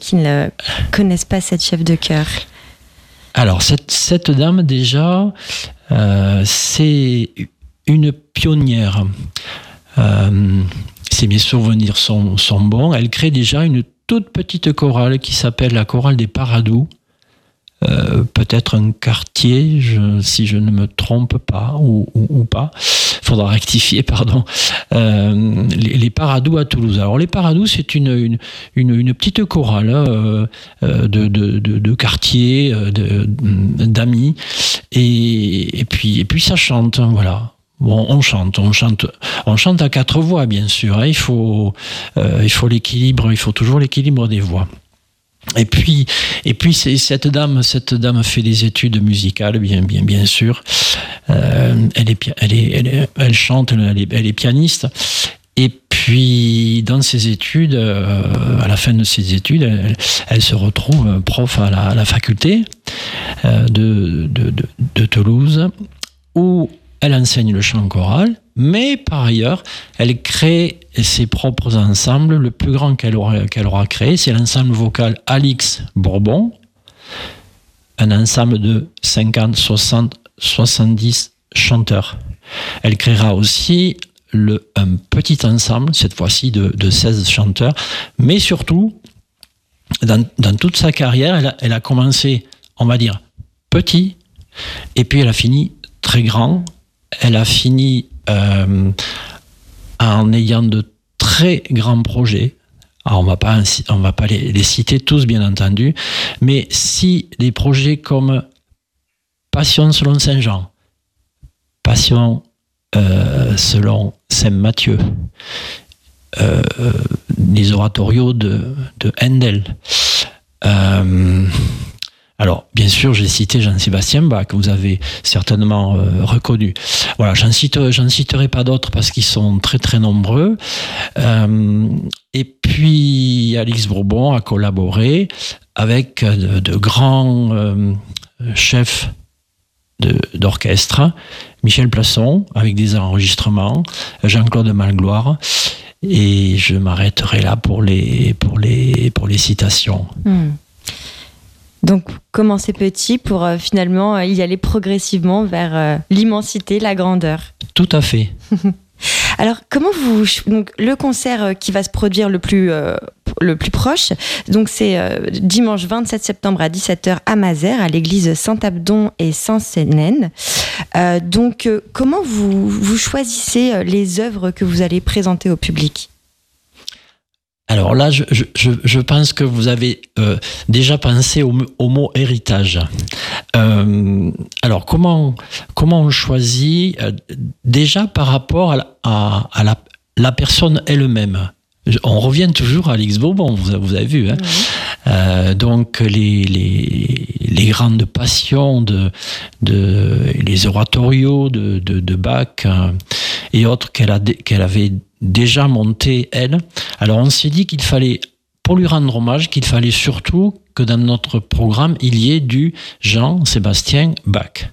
qui ne connaissent pas cette chef de chœur? Alors, cette dame, déjà, c'est une pionnière. Si mes souvenirs sont bons, elle crée déjà une toute petite chorale qui s'appelle la chorale des Paradous. Peut-être un quartier, si je ne me trompe pas, ou pas. Il faudra rectifier, pardon. Les Paradous à Toulouse. Alors, les Paradous, c'est une petite chorale de quartier, d'amis. Et puis ça chante, voilà. Bon, on chante à 4 voix, bien sûr. Hein. Il faut l'équilibre, il faut toujours l'équilibre des voix. Et puis cette dame fait des études musicales, bien sûr. Elle chante, elle est pianiste. Et puis dans ses études, à la fin de ses études, elle se retrouve prof à la faculté de Toulouse, où elle enseigne le chant choral, mais par ailleurs, elle crée ses propres ensembles. Le plus grand qu'elle aura créé, c'est l'ensemble vocal Alix Bourbon, un ensemble de 50, 60, 70 chanteurs. Elle créera aussi un petit ensemble, cette fois-ci de 16 chanteurs, mais surtout, dans toute sa carrière, elle a commencé, on va dire, petit, et puis elle a fini très grand. Elle a fini en ayant de très grands projets. Alors on va pas les citer tous, bien entendu, mais si des projets comme Passion selon Saint Jean, Passion selon Saint Matthieu, les oratorios de Handel. Alors, bien sûr, j'ai cité Jean-Sébastien Bach, que vous avez certainement reconnu. Voilà, j'en citerai pas d'autres parce qu'ils sont très très nombreux. Et puis, Alix Bourbon a collaboré avec de grands chefs d'orchestre, Michel Plasson, avec des enregistrements, Jean-Claude Malgloire, et je m'arrêterai là pour les citations. Donc, commencer petit pour finalement y aller progressivement vers l'immensité, la grandeur. Tout à fait. Alors, donc, le concert qui va se produire le plus proche, donc c'est dimanche 27 septembre à 17h à Mazères, à l'église Saint-Abdon et Saint-Sénène. Donc, comment vous choisissez les œuvres que vous allez présenter au public ? Alors là, je pense que vous avez déjà pensé au mot héritage. Alors comment on choisit déjà par rapport à la personne elle-même. On revient toujours à Alix Bourbon, vous avez vu. Hein. Donc les grandes passions les oratorios de Bach et autres qu'elle avait déjà monté, elle. Alors on s'est dit qu'il fallait, pour lui rendre hommage, qu'il fallait surtout que dans notre programme, il y ait du Jean-Sébastien Bach.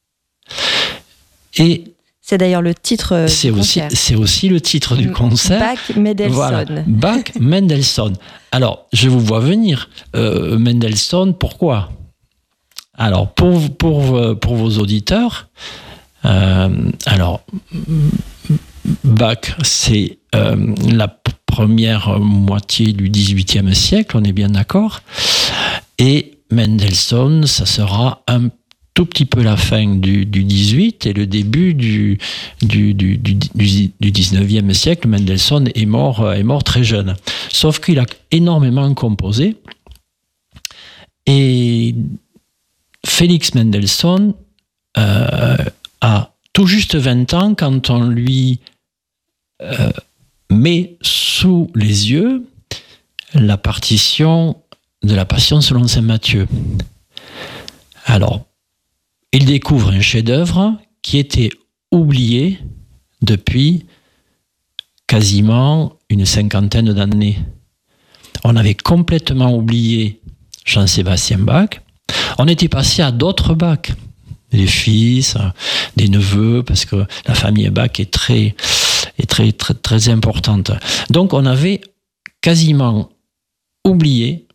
Et c'est d'ailleurs le titre du concert. C'est aussi le titre du concert. Bach-Mendelssohn. Voilà, Bach-Mendelssohn. Alors, je vous vois venir. Mendelssohn, pourquoi ? Alors, pour vos auditeurs, alors, Bach, c'est la première moitié du XVIIIe siècle, on est bien d'accord. Et Mendelssohn, ça sera un tout petit peu la fin du 18 et le début du 19e siècle. Mendelssohn est mort très jeune. Sauf qu'il a énormément composé. Et Félix Mendelssohn a tout juste 20 ans quand on lui met sous les yeux la partition de la Passion selon Saint Matthieu. Alors, il découvre un chef-d'œuvre qui était oublié depuis quasiment une 50aine d'années. On avait complètement oublié Jean-Sébastien Bach. On était passé à d'autres Bach, des fils, des neveux, parce que la famille Bach est très importante. Donc on avait quasiment oublié